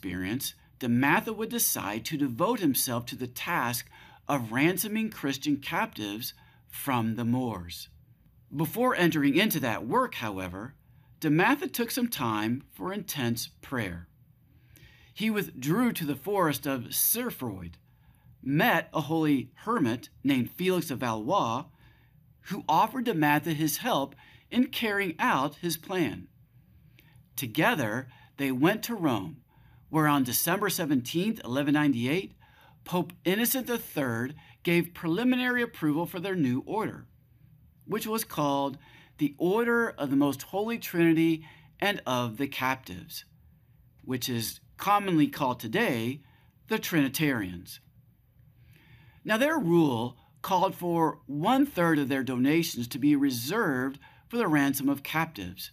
experience, DeMatha would decide to devote himself to the task of ransoming Christian captives from the Moors. Before entering into that work, however, DeMatha took some time for intense prayer. He withdrew to the forest of Cerfroid, met a holy hermit named Felix of Valois, who offered DeMatha his help in carrying out his plan. Together, they went to Rome, where on December 17, 1198, Pope Innocent III gave preliminary approval for their new order, which was called the Order of the Most Holy Trinity and of the Captives, which is commonly called today the Trinitarians. Now, their rule called for 1/3 of their donations to be reserved for the ransom of captives.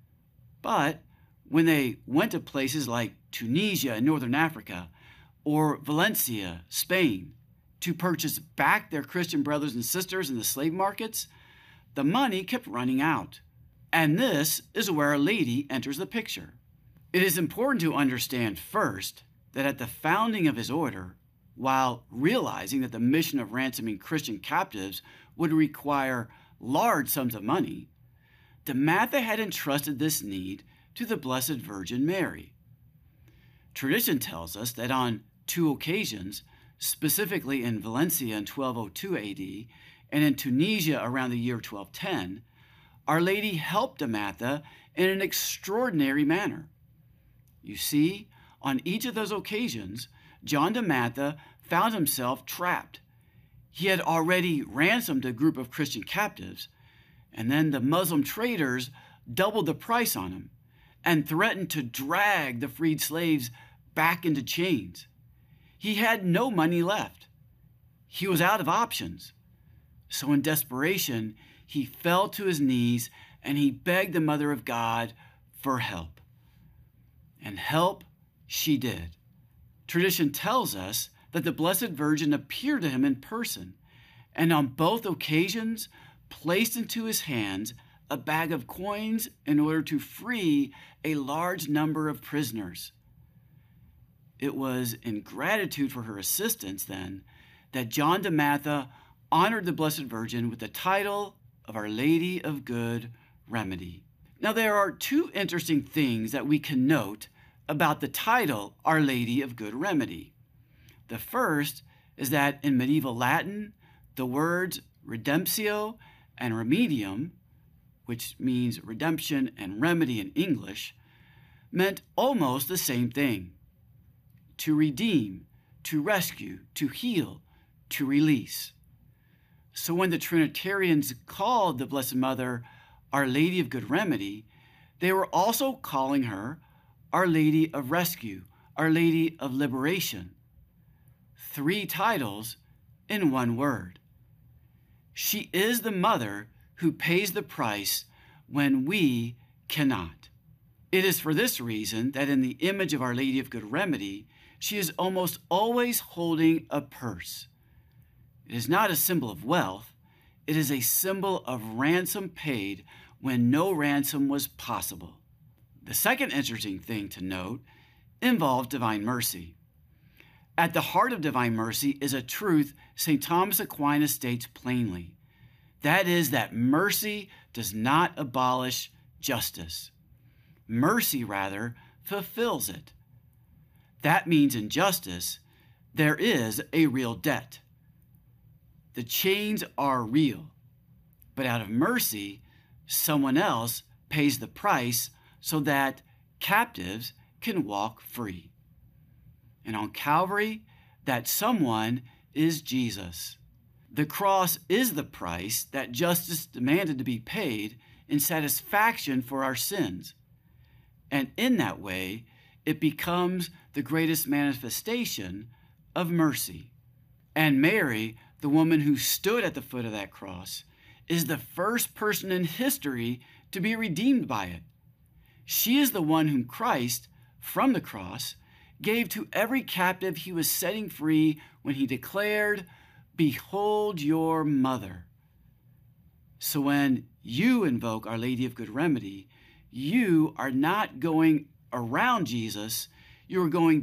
But when they went to places like Tunisia in northern Africa or Valencia, Spain, to purchase back their Christian brothers and sisters in the slave markets, the money kept running out. And this is where Our Lady enters the picture. It is important to understand first that at the founding of his order, while realizing that the mission of ransoming Christian captives would require large sums of money, DeMatha had entrusted this need to the Blessed Virgin Mary. Tradition tells us that on 2 occasions, specifically in Valencia in 1202 AD and in Tunisia around the year 1210, Our Lady helped DeMatha in an extraordinary manner. You see, on each of those occasions, John DeMatha found himself trapped. He had already ransomed a group of Christian captives, and then the Muslim traders doubled the price on him and threatened to drag the freed slaves back into chains. He had no money left. He was out of options. So in desperation, he fell to his knees and he begged the Mother of God for help. And help she did. Tradition tells us that the Blessed Virgin appeared to him in person, and on both occasions placed into his hands a bag of coins in order to free a large number of prisoners. It was in gratitude for her assistance, then, that John DeMatha honored the Blessed Virgin with the title of Our Lady of Good Remedy. Now, there are two interesting things that we can note about the title Our Lady of Good Remedy. The first is that in medieval Latin, the words redemptio and remedium, which means redemption and remedy in English, meant almost the same thing: to redeem, to rescue, to heal, to release. So when the Trinitarians called the Blessed Mother Our Lady of Good Remedy, they were also calling her Our Lady of Rescue, Our Lady of Liberation. 3 titles in one word. She is the mother who pays the price when we cannot. It is for this reason that in the image of Our Lady of Good Remedy, she is almost always holding a purse. It is not a symbol of wealth. It is a symbol of ransom paid when no ransom was possible. The second interesting thing to note involved divine mercy. At the heart of divine mercy is a truth St. Thomas Aquinas states plainly. That is that mercy does not abolish justice. Mercy, rather, fulfills it. That means in justice, there is a real debt. The chains are real, but out of mercy, someone else pays the price so that captives can walk free. And on Calvary, that someone is Jesus. The cross is the price that justice demanded to be paid in satisfaction for our sins. And in that way, it becomes the greatest manifestation of mercy. And Mary, the woman who stood at the foot of that cross, is the first person in history to be redeemed by it. She is the one whom Christ, from the cross, gave to every captive he was setting free when he declared, "Behold your mother." So when you invoke Our Lady of Good Remedy, you are not going around Jesus, you are going